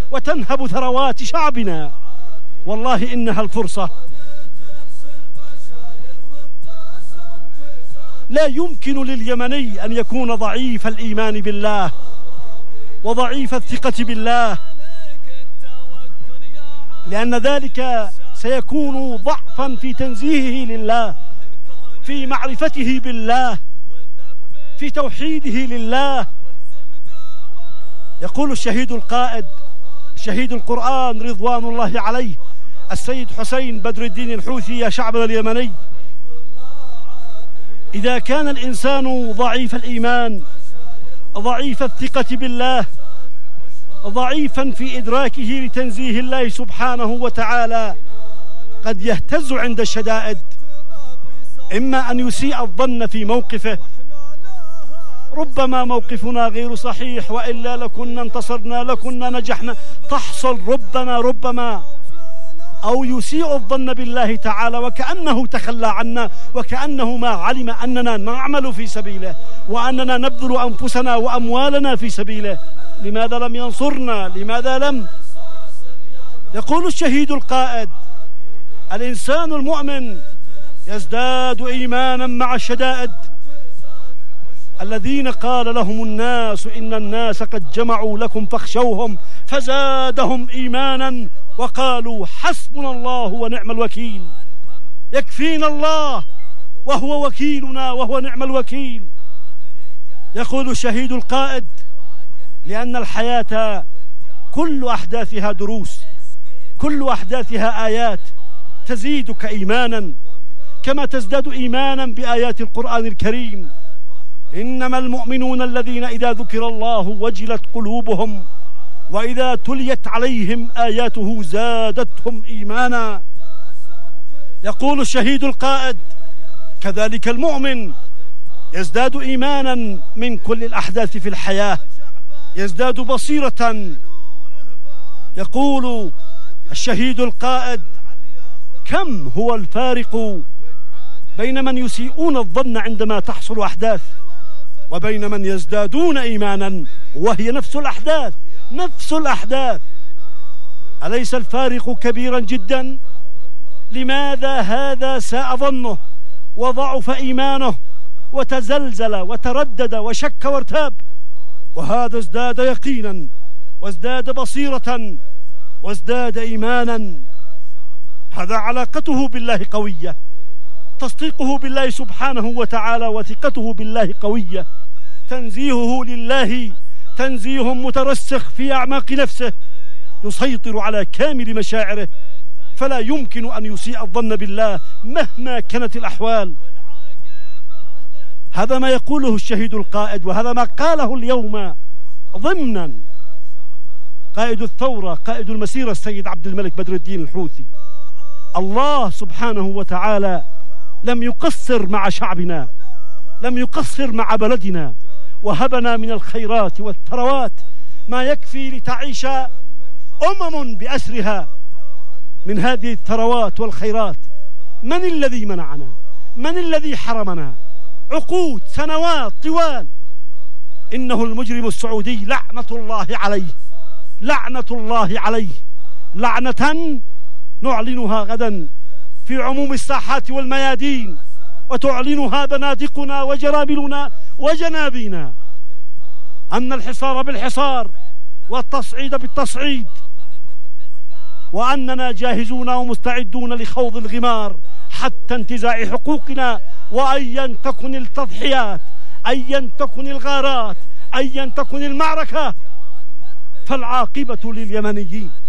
وتنهب ثروات شعبنا. والله إنها الفرصة. لا يمكن لليمني أن يكون ضعيف الإيمان بالله وضعيف الثقة بالله، لأن ذلك سيكون ضعفا في تنزيهه لله، في معرفته بالله، في توحيده لله. يقول الشهيد القائد، شهيد القرآن رضوان الله عليه، السيد حسين بدر الدين الحوثي: يا شعبنا اليمني، إذا كان الإنسان ضعيف الإيمان، ضعيف الثقة بالله، ضعيفا في إدراكه لتنزيه الله سبحانه وتعالى، قد يهتز عند الشدائد، إما أن يسيء الظن في موقفه، ربما موقفنا غير صحيح وإلا لكنا انتصرنا، لكنا نجحنا، تحصل ربما، أو يسيء الظن بالله تعالى وكأنه تخلى عنا، وكأنه ما علم أننا نعمل في سبيله، وأننا نبذل أنفسنا وأموالنا في سبيله. لماذا لم ينصرنا؟ لماذا لم؟ يقول الشهيد القائد: الإنسان المؤمن يزداد إيمانا مع الشدائد. الذين قال لهم الناس إن الناس قد جمعوا لكم فاخشوهم فزادهم إيمانا وقالوا حسبنا الله ونعم الوكيل. يكفينا الله وهو وكيلنا وهو نعم الوكيل. يقول الشهيد القائد: لأن الحياة كل أحداثها دروس، كل أحداثها آيات تزيدك إيمانا كما تزداد إيمانا بآيات القرآن الكريم. إنما المؤمنون الذين إذا ذكر الله وجلت قلوبهم وإذا تليت عليهم آياته زادتهم إيمانا. يقول الشهيد القائد: كذلك المؤمن يزداد إيمانا من كل الأحداث في الحياة، يزداد بصيرة. يقول الشهيد القائد: كم هو الفارق بين من يسيئون الظن عندما تحصل أحداث وبين من يزدادون إيمانا وهي نفس الأحداث، نفس الأحداث. أليس الفارق كبيرا جدا؟ لماذا هذا ساء ظنه وضعف إيمانه وتزلزل وتردد وشك وارتاب، وهذا ازداد يقينا وازداد بصيرة وازداد إيمانا؟ هذا علاقته بالله قوية، تصديقه بالله سبحانه وتعالى وثقته بالله قوية، تنزيهه لله تنزيه مترسخ في أعماق نفسه يسيطر على كامل مشاعره، فلا يمكن أن يسيء الظن بالله مهما كانت الأحوال. هذا ما يقوله الشهيد القائد، وهذا ما قاله اليوم ضمنا قائد الثورة، قائد المسيرة، السيد عبد الملك بدر الدين الحوثي. الله سبحانه وتعالى لم يقصر مع شعبنا، لم يقصر مع بلدنا، وهبنا من الخيرات والثروات ما يكفي لتعيش بأسرها. من هذه الثروات والخيرات من الذي منعنا؟ من الذي حرمنا؟ عقود، سنوات طوال. إنه المجرم السعودي لعنة الله عليه، لعنة الله عليه، لعنة نعلنها غدا في عموم الساحات والميادين، وتعلنها بنادقنا وجراملنا وجنابينا، أن الحصار بالحصار والتصعيد بالتصعيد، وأننا جاهزون ومستعدون لخوض الغمار حتى انتزاع حقوقنا، وأيا تكن التضحيات، أيا تكن الغارات، أيا تكن المعركة، فالعاقبة لليمنيين.